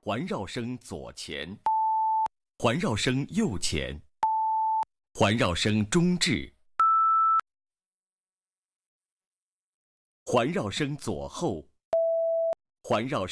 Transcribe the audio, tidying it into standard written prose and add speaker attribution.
Speaker 1: 环绕声左前，环绕声右前，环绕声中置，环绕声左后，环绕